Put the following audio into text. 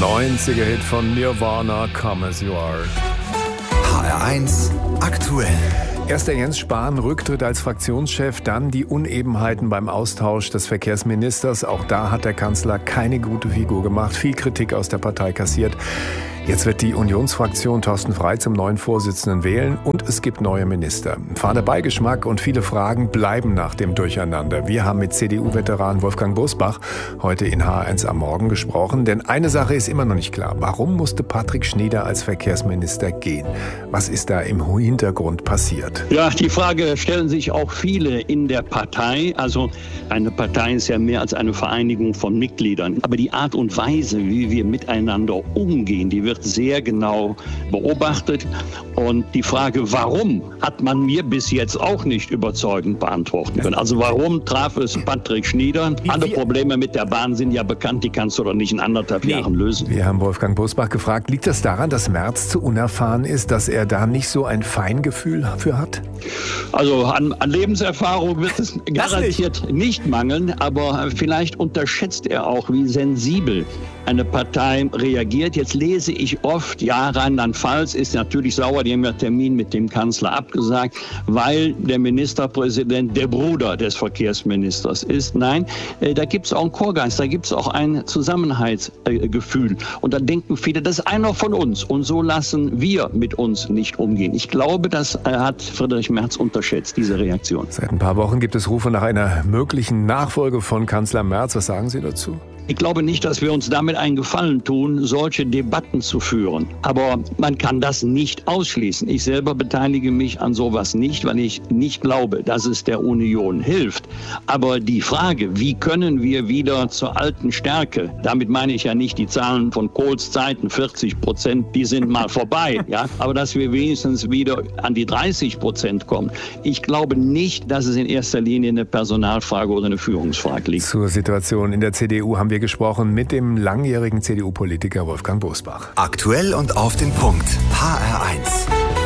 90er-Hit von Nirvana, Come As You Are. HR1 aktuell. Erst der Jens Spahn Rücktritt als Fraktionschef, dann die Unebenheiten beim Austausch des Verkehrsministers. Auch da hat der Kanzler keine gute Figur gemacht, viel Kritik aus der Partei kassiert. Jetzt wird die Unionsfraktion Thorsten Frey zum neuen Vorsitzenden wählen und es gibt neue Minister. Fader Beigeschmack und viele Fragen bleiben nach dem Durcheinander. Wir haben mit CDU-Veteran Wolfgang Bosbach heute in HR1 am Morgen gesprochen. Denn eine Sache ist immer noch nicht klar. Warum musste Patrick Schnyder als Verkehrsminister gehen? Was ist da im Hintergrund passiert? Ja, die Frage stellen sich auch viele in der Partei. Also eine Partei ist ja mehr als eine Vereinigung von Mitgliedern. Aber die Art und Weise, wie wir miteinander umgehen, die wird sehr genau beobachtet. Und die Frage, warum, hat man mir bis jetzt auch nicht überzeugend beantworten können. Also warum traf es Patrick Schnyder? Alle Probleme mit der Bahn sind ja bekannt, die kannst du doch nicht in 1,5 Jahren lösen. Wir haben Wolfgang Bosbach gefragt, liegt das daran, dass Merz zu unerfahren ist, dass er da nicht so ein Feingefühl für hat? Also an Lebenserfahrung wird es garantiert nicht mangeln, aber vielleicht unterschätzt er auch, wie sensibel eine Partei reagiert. Jetzt lese ich oft, ja, Rheinland-Pfalz ist natürlich sauer, die haben ja Termin mit dem Kanzler abgesagt, weil der Ministerpräsident der Bruder des Verkehrsministers ist. Nein, da gibt es auch einen Chorgeist, da gibt es auch ein Zusammenhaltsgefühl. Und da denken viele, das ist einer von uns und so lassen wir mit uns nicht umgehen. Ich glaube, das hat Friedrich Merz unterschätzt, diese Reaktion. Seit ein paar Wochen gibt es Rufe nach einer möglichen Nachfolge von Kanzler Merz. Was sagen Sie dazu? Ich glaube nicht, dass wir uns damit einen Gefallen tun, solche Debatten zu führen. Aber man kann das nicht ausschließen. Ich selber beteilige mich an sowas nicht, weil ich nicht glaube, dass es der Union hilft. Aber die Frage, wie können wir wieder zur alten Stärke, damit meine ich ja nicht die Zahlen von Kohls Zeiten, 40%, die sind mal vorbei, ja, aber dass wir wenigstens wieder an die 30% kommen. Ich glaube nicht, dass es in erster Linie eine Personalfrage oder eine Führungsfrage liegt. Zur Situation in der CDU haben wir gesprochen mit dem langjährigen CDU-Politiker Wolfgang Bosbach. Aktuell und auf den Punkt. HR1.